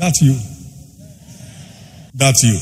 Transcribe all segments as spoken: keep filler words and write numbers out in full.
That's you. That's you.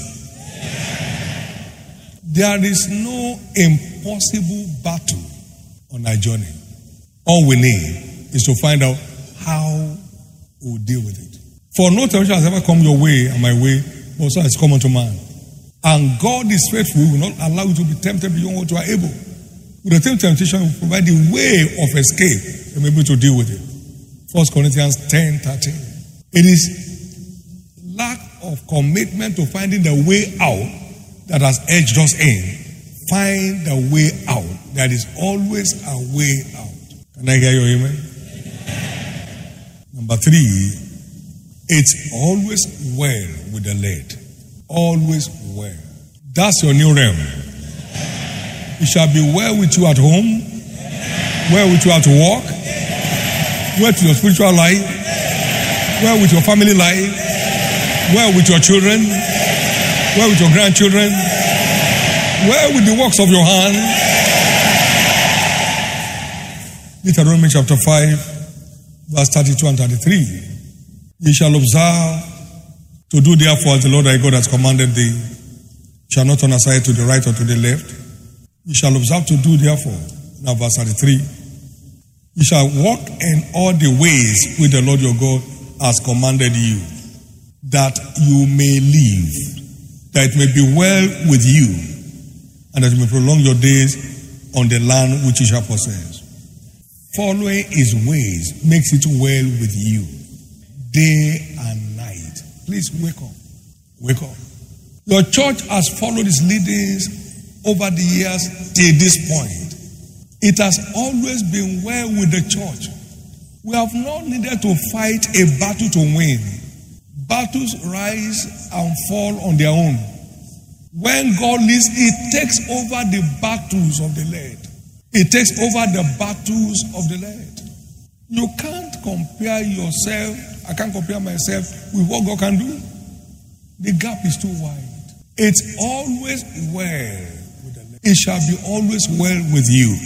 There is no impossible battle on our journey. All we need is to find out how we'll deal with it. For no temptation has ever come your way and my way, but also has come unto man. And God is faithful, He will not allow you to be tempted beyond what you are able. With the same temptation, He will provide the way of escape and be able to deal with it. First Corinthians ten thirteen. It is lack of commitment to finding the way out that has edged us in. Find the way out. There is always a way out. Can I hear your amen? Number three, it's always well with the led. Always well. That's your new realm. It shall be well with you at home, well with you at work, well with your spiritual life, well with your family life, well with your children, well with your grandchildren, well with the works of your hand. Deuteronomy chapter five, verse thirty-two and thirty-three. Ye shall observe to do therefore as the Lord thy God has commanded thee. Shall not turn aside to the right or to the left. You shall observe to do therefore. Now verse thirty-three. You shall walk in all the ways which the Lord your God has commanded you, that you may live, that it may be well with you, and that you may prolong your days on the land which you shall possess. Following His ways makes it well with you, day and night. Please wake up. Wake up. Your church has followed His leadings over the years till this point. It has always been well with the church. We have not needed to fight a battle to win. Battles rise and fall on their own. When God leads, He takes over the battles of the led. He takes over the battles of the led. You can't compare yourself, I can't compare myself with what God can do. The gap is too wide. It's always well with the led. It shall be always well with you.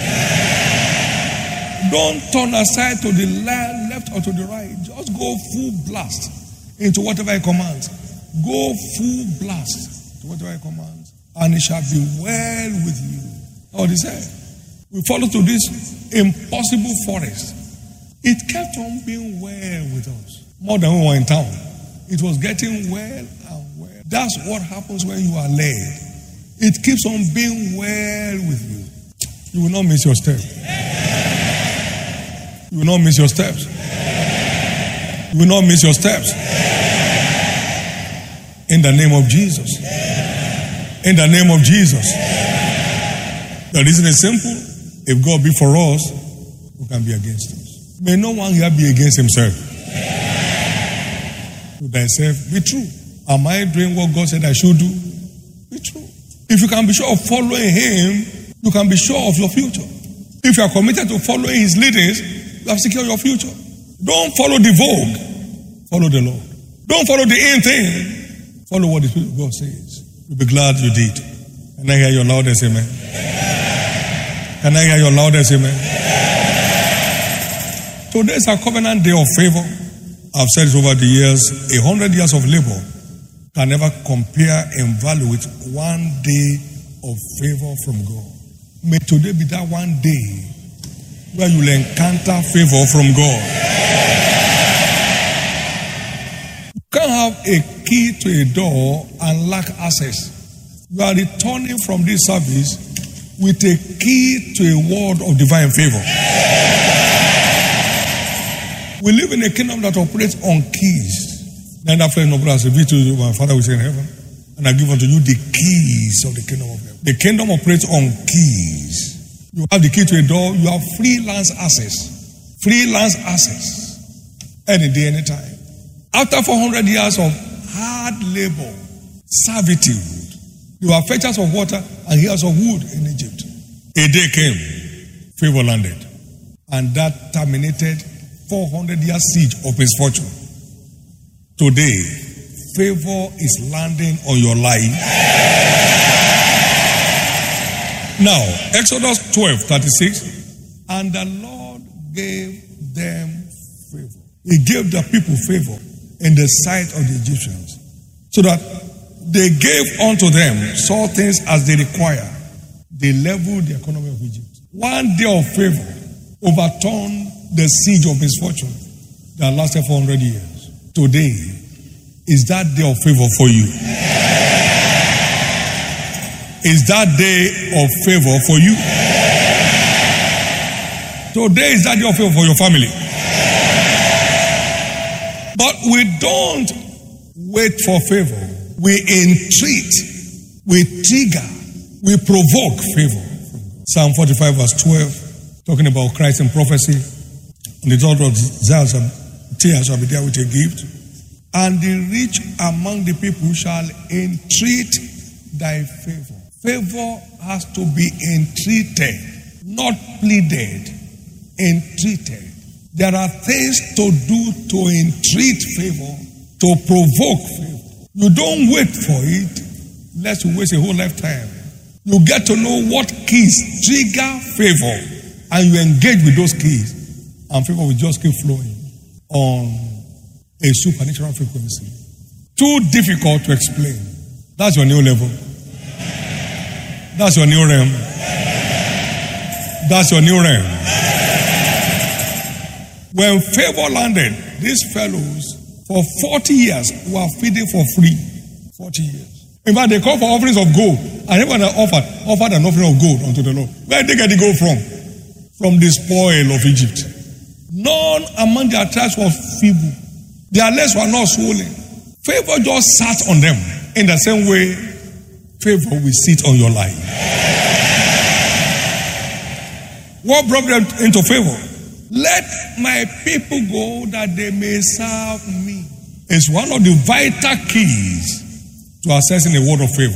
Don't turn aside to the left or to the right. Just go full blast into whatever He commands. Go full blast to whatever He commands. And it shall be well with you. Oh, He said, we follow to this impossible forest. It kept on being well with us. More than we were in town. It was getting well and well. That's what happens when you are led. It keeps on being well with you. You will not miss your step. You will not miss your steps. You will not miss your steps. In the name of Jesus. In the name of Jesus. The reason is simple. If God be for us, who can be against us? May no one here be against himself. To thyself, be true. Am I doing what God said I should do? Be true. If you can be sure of following Him, you can be sure of your future. If you are committed to following His leadings, you have secured your future. Don't follow the vogue. Follow the Lord. Don't follow the in thing. Follow what the Spirit of God says. You'll be glad you did. Can I hear your loudest amen? Can I hear your loudest amen? Today is a covenant day of favor. I've said it over the years. A hundred years of labor can never compare in value with one day of favor from God. May today be that one day where you'll encounter favor from God. You can't have a key to a door and lack access. You are returning from this service with a key to a word of divine favor. We live in a kingdom that operates on keys. Then after no brother, say, to my Father who is in heaven, and I give unto you the keys of the kingdom of heaven. The kingdom operates on keys. You have the key to a door, you have freelance access. Freelance access. Any day, any time. After four hundred years of hard labor, servitude, there were fetchers of water and hewers of wood in Egypt. A day came, favor landed. And that terminated four hundred year siege of misfortune. Today, favor is landing on your life. Now, Exodus twelve thirty-six. And the Lord gave them favor. He gave the people favor. in the sight of the Egyptians, so that they gave unto them all things as they require. They leveled the economy of Egypt. One day of favor overturned the siege of misfortune that lasted for one hundred years. Today is that day of favor for you. Is that day of favor for you? Today is that day of favor for your family. But we don't wait for favor. We entreat, we trigger, we provoke favor. Psalm forty-five verse twelve, talking about Christ in prophecy. On the daughter of Zion shall be there with a gift. And the rich among the people shall entreat thy favor. Favor has to be entreated, not pleaded. Entreated. There are things to do to entreat favor, to provoke favor. You don't wait for it, lest you waste a whole lifetime. You get to know what keys trigger favor, and you engage with those keys, and favor will just keep flowing on a supernatural frequency. Too difficult to explain. That's your new level. That's your new realm. That's your new realm. When favor landed, these fellows for forty years were feeding for free. forty years. In fact, they called for offerings of gold, and everyone offered, offered an offering of gold unto the Lord. Where did they get the gold from? From the spoil of Egypt. None among their tribes was feeble. Their legs were not swollen. Favor just sat on them in the same way favor will sit on your life. What brought them into favor? Let my people go that they may serve me. It's one of the vital keys to accessing a word of favor.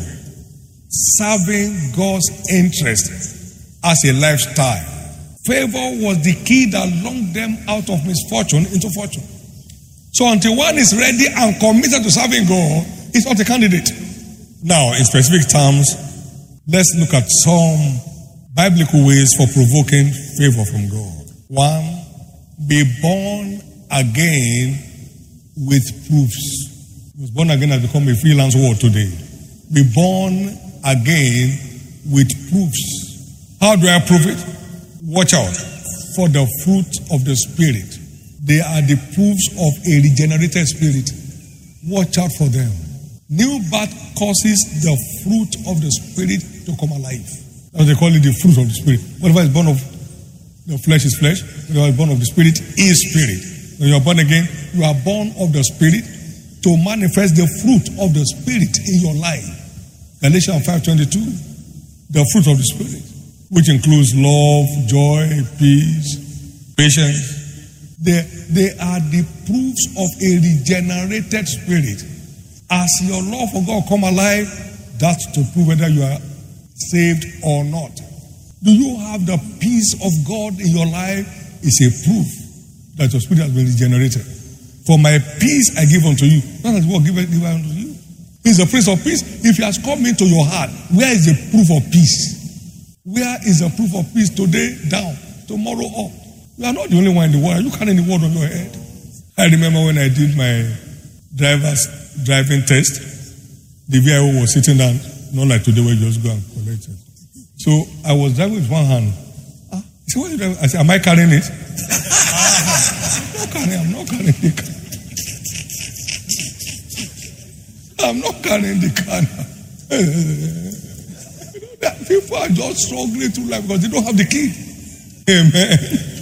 Serving God's interest as a lifestyle. Favor was the key that launched them out of misfortune into fortune. So until one is ready and committed to serving God, it's not a candidate. Now, in specific terms, let's look at some biblical ways for provoking favor from God. One, be born again with proofs. Because born again has become a freelance word today. Be born again with proofs. How do I prove it? Watch out for the fruit of the Spirit. They are the proofs of a regenerated spirit. Watch out for them. New birth causes the fruit of the Spirit to come alive. As they call it, the fruit of the Spirit. Whatever is born of the flesh is flesh. Whatever is born of the Spirit is spirit. When you are born again, you are born of the Spirit to manifest the fruit of the Spirit in your life. Galatians five twenty-two, the fruit of the Spirit, which includes love, joy, peace, patience. They, they are the proofs of a regenerated spirit. As your love for God come alive, that's to prove whether you are saved or not. Do you have the peace of God in your life? It's a proof that your spirit has been regenerated. For my peace I give unto you. Not as what give it unto you. He's the Prince of Peace. If he has come into your heart, where is the proof of peace? Where is the proof of peace today? Down. Tomorrow up. You are not the only one in the world. Are you carrying the word on your head? I remember when I did my driver's driving test, the V I O was sitting down, not like today where you just go and collect it. So I was driving with one hand. Ah, he said, what are you driving? I said, am I carrying it? I'm not carrying, I'm not carrying the car. I'm not carrying the car now. People are just struggling through life because they don't have the key. Amen.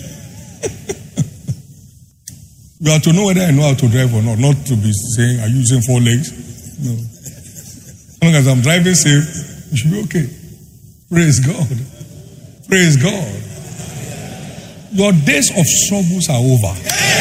You have to know whether I know how to drive or not. Not to be saying, are you using four legs? No. As long as I'm driving safe, you should be okay. Praise God. Praise God. Your days of struggles are over.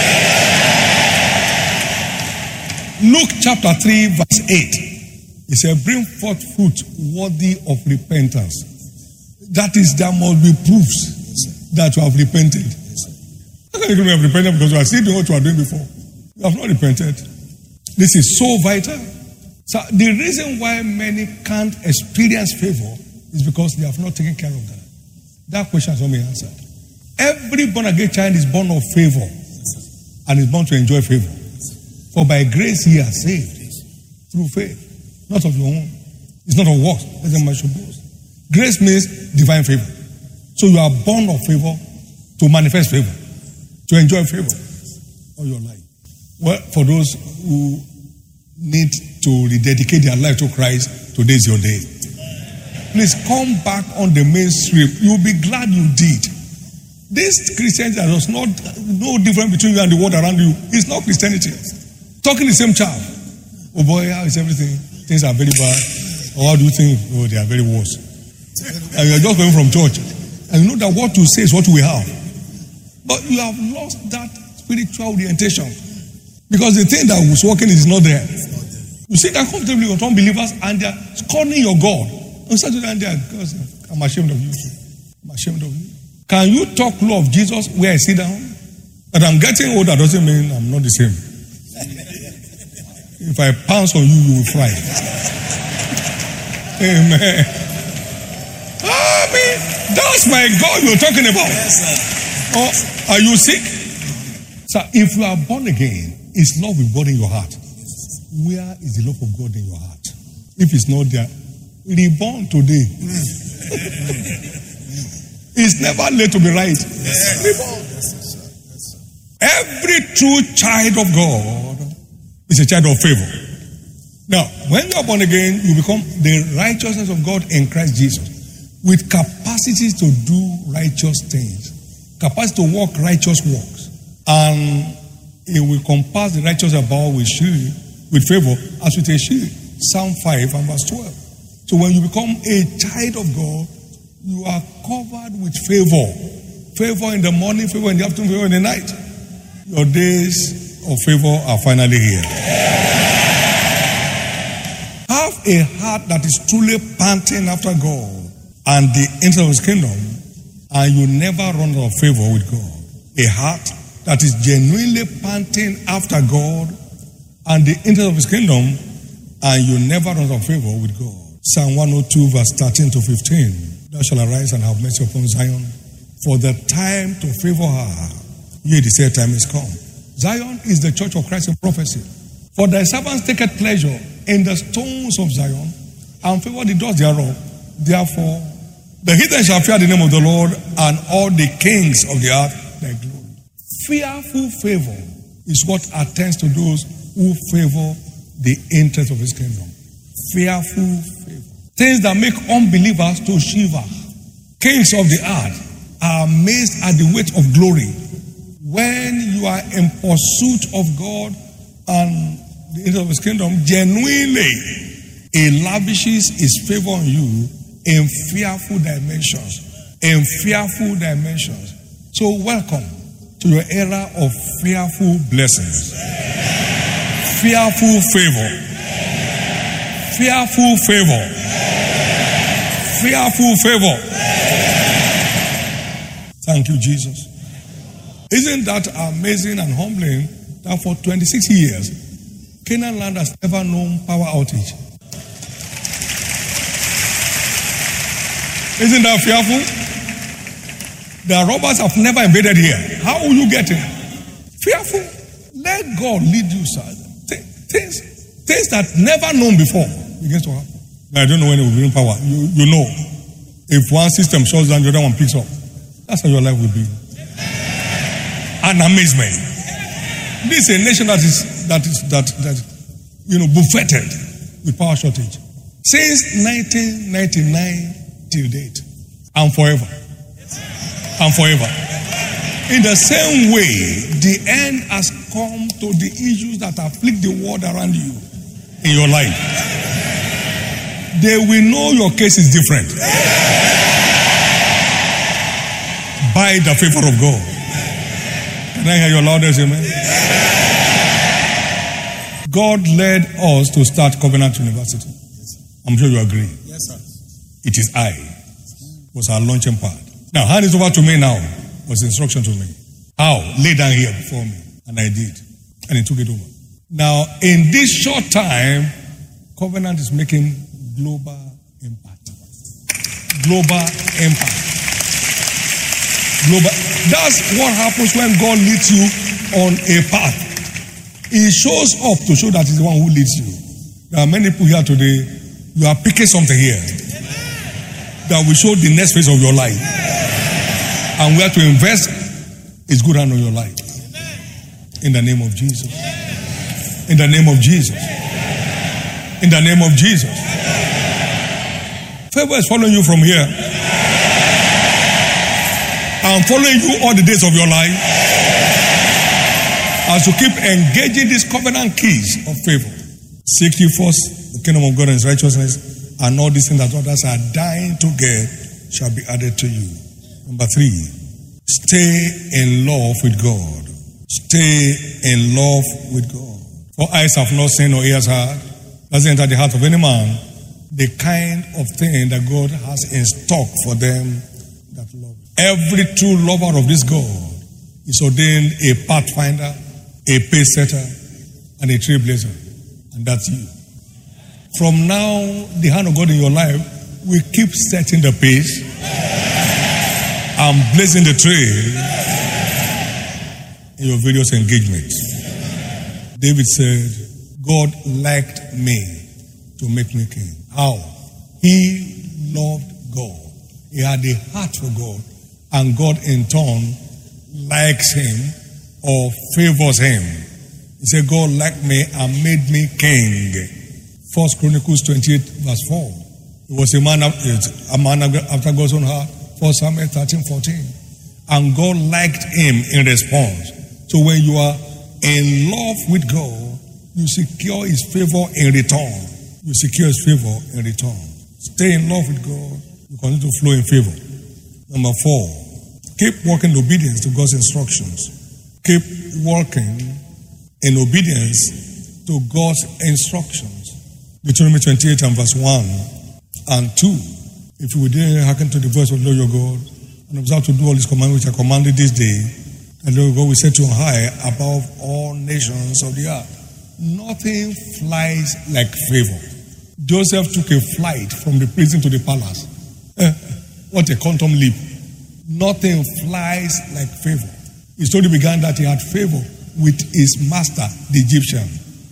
Luke chapter three, verse eight. He said, bring forth fruit worthy of repentance. That is, there must be proofs that you have repented. How can you have repented because you are still doing what you are doing before? You have not repented. This is so vital. So the reason why many can't experience favor is because they have not taken care of that. That question has not been answered. Every born again child is born of favor and is born to enjoy favor. For by grace ye are saved through faith, not of your own. It's not of works, let them should boast. Grace means divine favor. So you are born of favor to manifest favor, to enjoy favor all your life. Well, for those who need to rededicate their life to Christ, today is your day. Please come back on the mainstream. You'll be glad you did. This Christianity is not no different between you and the world around you. It's not Christianity. Talking the same child. Oh boy, how is everything? Things are very bad. Or how do you think? Oh, they are very worse. And you are just coming from church. And you know that what you say is what we have. But you have lost that spiritual orientation. Because the thing that was working is not there. You sit down comfortably with unbelievers and they are scorning your God. And start to and they are, I'm ashamed of you. I'm ashamed of you. Can you talk law of Jesus where I sit down? That I'm getting older doesn't mean I'm not the same. If I pounce on you, you will fry. Amen. I mean, that's my God you're talking about. Or are you sick? So if you are born again, is love with God in your heart? Where is the love of God in your heart? If it's not there, reborn today. It's never late to be right. Reborn. Every true child of God is a child of favor. Now, when you are born again, you become the righteousness of God in Christ Jesus, with capacity to do righteous things, capacity to walk righteous works, and it will compass the righteous about with shield, with favor, as with a shield. Psalm five and verse twelve. So when you become a child of God, you are covered with favor. Favor in the morning, favor in the afternoon, favor in the night. Your days of favor are finally here. Have a heart that is truly panting after God and the interest of His kingdom, and you never run out of favor with God. A heart that is genuinely panting after God and the interest of His kingdom, and you never run out of favor with God. Psalm one oh two, verse thirteen to fifteen. Thou shalt arise and have mercy upon Zion, for the time to favor her, yea, the said time is come. Zion is the church of Christ in prophecy. For thy servants taketh pleasure in the stones of Zion, and favor the doors thereof. Therefore, the heathen shall fear the name of the Lord, and all the kings of the earth thy glory. Fearful favor is what attends to those who favor the interest of His kingdom. Fearful favor. Things that make unbelievers to shiver. Kings of the earth are amazed at the weight of glory. When you are in pursuit of God and the interest of His kingdom, genuinely, He lavishes His favor on you in fearful dimensions. In fearful dimensions. So welcome to your era of fearful blessings. Fearful favor. Fearful favor. Fearful favor. Thank you, Jesus. Isn't that amazing and humbling that for twenty-six years, Canaan land has never known power outage? Isn't that fearful? The robbers have never invaded here. How will you get in? Fearful. Let God lead you, sir. Things, things that never known before begins to happen. I don't know when it will bring power. You, you know, if one system shuts down, the other one picks up. That's how your life will be. An amazement. This is a nation that is that is that that you know buffeted with power shortage since nineteen ninety-nine till date, and forever, and forever. In the same way, the end has come to the issues that afflict the world around you in your life. They will know your case is different by the favor of God. Can I hear your loudest amen? God led us to start Covenant University. I'm sure you agree. Yes, sir. It is I. It was our launching pad. Now, hand it over to me now. Was instruction to me. How? Lay down here before me. And I did. And he took it over. Now, in this short time, Covenant is making global impact. Global impact. Global. That's what happens when God leads you on a path. He shows up to show that he's the one who leads you. There are many people here today, you are picking something here that will show the next phase of your life. And where to invest is good hand on your life. In the name of Jesus. In the name of Jesus. In the name of Jesus. Favor is following you from here. I'm following you all the days of your life. As you keep engaging these covenant keys of favor. Seek ye first the kingdom of God and his righteousness, and all these things that others are dying to get shall be added to you. Number three, stay in love with God. Stay in love with God. For eyes have not seen or ears heard, doesn't enter the heart of any man, the kind of thing that God has in stock for them that love him. Every true lover of this God is ordained a pathfinder, a pace setter, and a trailblazer. And that's you. From now, the hand of God in your life will keep setting the pace and blazing the trail in your various engagements. David said, God liked me to make me king. How? He loved God. He had a heart for God. And God in turn likes him or favors him. He said, God liked me and made me king. First Chronicles twenty-eight verse four. He was a man, a man after God's own heart. First Samuel thirteen fourteen. And God liked him in response. So when you are in love with God, you secure his favor in return. You secure his favor in return. Stay in love with God. You continue to flow in favor. Number four, keep walking in obedience to God's instructions. Keep walking in obedience to God's instructions. Deuteronomy twenty-eight and verse one and two. If you will dare hearken to the voice of the Lord your God and observe to do all his commandments which I commanded this day, and the Lord God will set you high above all nations of the earth. Nothing flies like favor. Joseph took a flight from the prison to the palace. Eh, what a quantum leap. Nothing flies like favor. His story began that he had favor with his master, the Egyptian.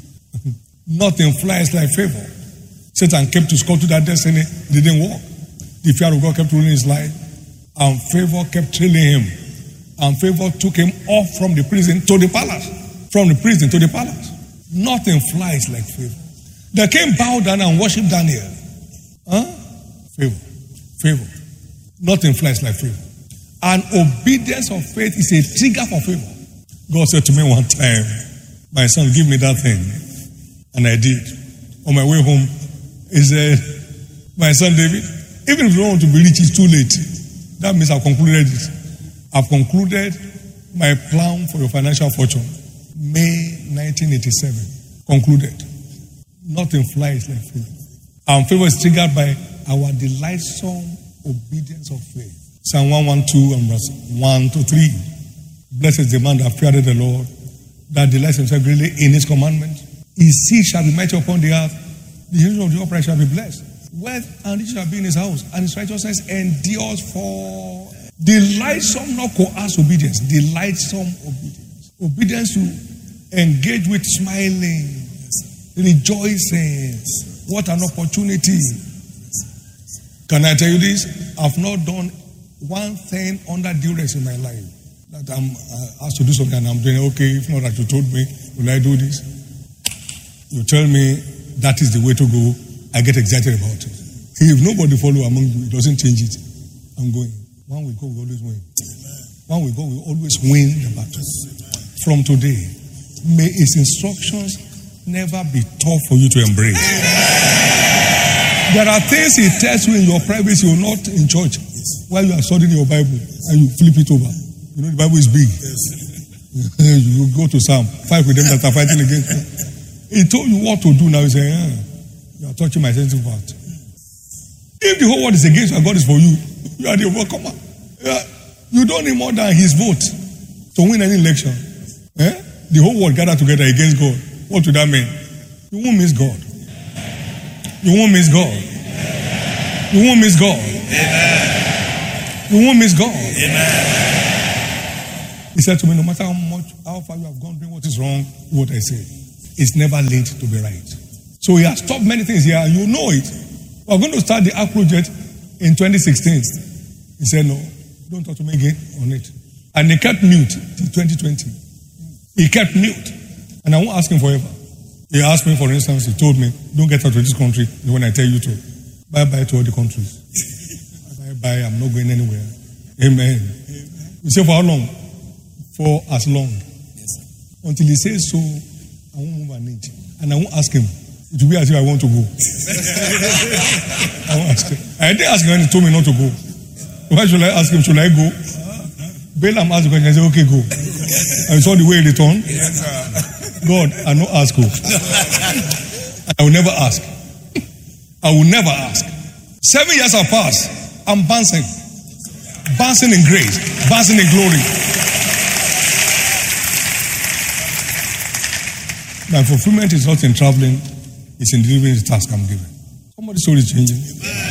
Nothing flies like favor. Satan came to score to that destiny. It didn't work. The fear of God kept ruling his life. And favor kept trailing him. And favor took him off from the prison to the palace. From the prison to the palace. Nothing flies like favor. The king bowed down and worshipped Daniel. Huh? Favor. Favor. Nothing flies like favor. And obedience of faith is a trigger for favor. God said to me one time, my son, give me that thing. And I did. On my way home, he said, my son David, even if you don't want to be rich, it's too late. That means I've concluded it. I've concluded my plan for your financial fortune. May nineteen eighty-seven. Concluded. Nothing flies like favor. And favor is triggered by our delightsome obedience of faith. Psalm one twelve and verse one to three. Blessed is the man that feareth the Lord, that delights himself greatly in his commandments. His seed shall be mighty upon the earth. The children of the upright shall be blessed. Wealth and riches shall be in his house, and his righteousness endures for delightsome, not coerced obedience. Delightsome obedience. Obedience to engage with smiling, rejoicing. What an opportunity. Can I tell you this? I've not done one thing under duress in my life. That I'm uh, asked to do something and I'm doing okay. If not that you told me, will I do this? You tell me that is the way to go. I get excited about it. If nobody follow among you, it doesn't change it. I'm going. One will go, we always win. One will go, we always win the battle. From today, may his instructions never be tough for you to embrace. There are things he tells you in your privacy, you're not in church, while you are studying your Bible and you flip it over. You know the Bible is big. You go to Psalm, fight with them that are fighting against you. He told you what to do now. He said, eh, you are touching my sensitive part. If the whole world is against you and God is for you, you are the overcomer. Yeah. You don't need more than his vote to win any election. Eh? The whole world gathered together against God. What would that mean? You won't miss God. You won't miss God. You won't miss God. You won't miss God. He said to me, no matter how much, how far you have gone, doing what is wrong, what I say. It's never late to be right. So he has stopped many things here. You know it. We're going to start the Ark project in twenty sixteen. He said, no, don't talk to me again on it. And he kept mute till twenty twenty. He kept mute. And I won't ask him forever. He asked me, for instance, he told me, don't get out of this country when I tell you to. Bye-bye to all the countries. Bye-bye, I'm not going anywhere. Amen. Amen. You say, for how long? For as long. Yes, sir. Until he says so, I won't move an inch. And I won't ask him. It will be as if I want to go. I won't ask him. I didn't ask him when he told me not to go. Why should I ask him? Should I go? Balaam asked the question and said, okay, go. And you saw the way he returned? Yes, sir. God, I no ask you. I will never ask. I will never ask. Seven years have passed. I'm bouncing. Bouncing in grace. Bouncing in glory. My fulfillment is not in traveling. It's in delivering the task I'm given. Somebody's story is changing.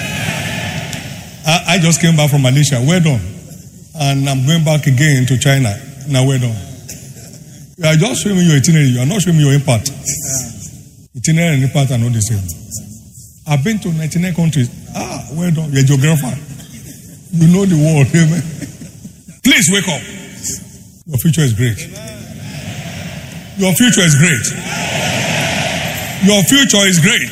I, I just came back from Malaysia. Well done. And I'm going back again to China. Now well done. You are just showing me your itinerary. You are not showing me your impact. Itinerary and impact are not the same. I've been to ninety-nine countries. Ah, well done. You're a geographer. You know the world. Amen. Please wake up. Your future is great. Your future is great. Your future is great.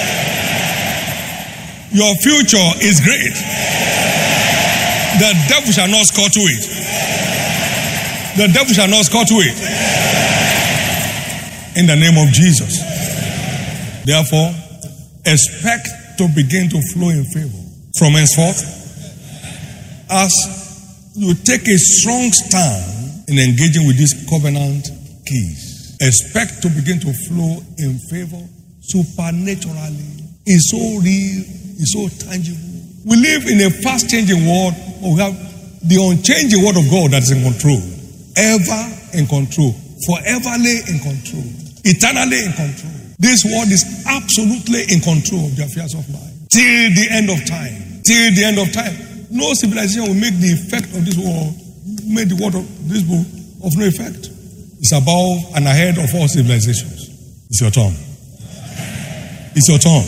Your future is great. The devil shall not score to it. The devil shall not score to it. In the name of Jesus. Therefore, expect to begin to flow in favor from henceforth as you take a strong stand in engaging with these covenant keys. Expect to begin to flow in favor supernaturally. It's so real, it's so tangible. We live in a fast changing world, but we have the unchanging word of God that is in control. Ever in control. Foreverly in control. Eternally in control. This world is absolutely in control of the affairs of life. Till the end of time. Till the end of time. No civilization will make the effect of this world, make the word of this book of no effect. It's above and ahead of all civilizations. It's your turn. It's your turn.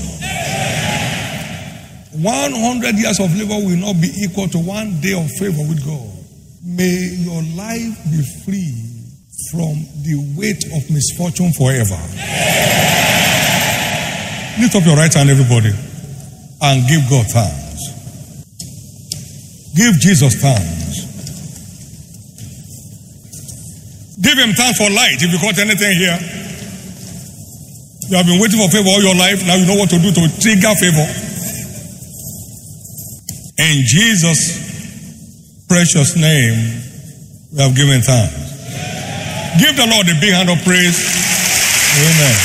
one hundred years of labor will not be equal to one day of favor with God. May your life be free from the weight of misfortune forever. Lift up your right hand, everybody, and give God thanks. Give Jesus thanks. Give him thanks for light. If you caught anything here, you have been waiting for favor all your life. Now you know what to do to trigger favor. In Jesus' precious name, we have given thanks. Give the Lord a big hand of praise. Amen.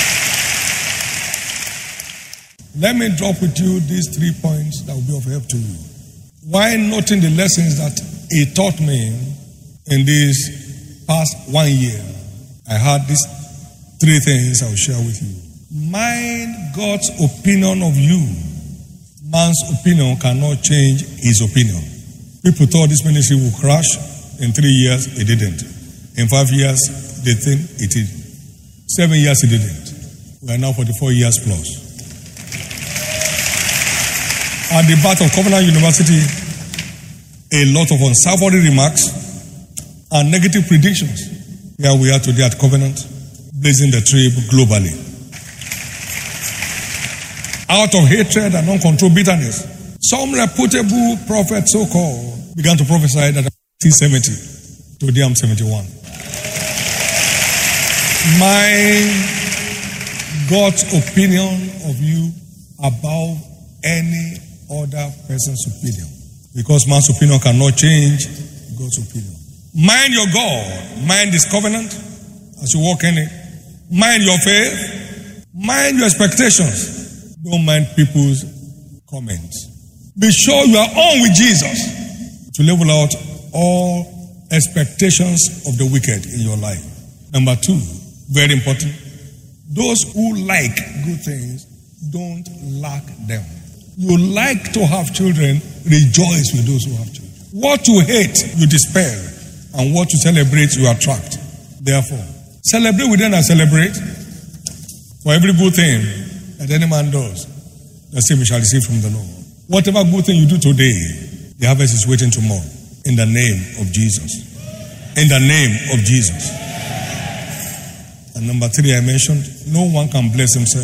Let me drop with you these three points that will be of help to you. While noting the lessons that he taught me in this past one year, I had these three things I will share with you. Mind God's opinion of you. Man's opinion cannot change his opinion. People thought this ministry would crash. In three years, it didn't. In five years, they think it did. Seven years, it didn't. We are now forty-four years plus. At the Bath of Covenant University, a lot of unsavory remarks and negative predictions. Here we are today at Covenant, blazing the trail globally. Out of hatred and uncontrolled bitterness, some reputable prophets, so-called, began to prophesy that I'm seventy. Today I'm seventy-one. Mind God's opinion of you above any other person's opinion. Because man's opinion cannot change God's opinion. Mind your God. Mind his covenant as you walk in it. Mind your faith. Mind your expectations. Don't mind people's comments. Be sure you are on with Jesus to level out all expectations of the wicked in your life. Number two, very important. Those who like good things don't lack them. You like to have children, rejoice with those who have children. What you hate, you despair. And what you celebrate, you attract. Therefore, celebrate with them and celebrate. For every good thing that any man does, the same he shall receive from the Lord. Whatever good thing you do today, the harvest is waiting tomorrow. In the name of Jesus. In the name of Jesus. And number three, I mentioned, no one can bless himself.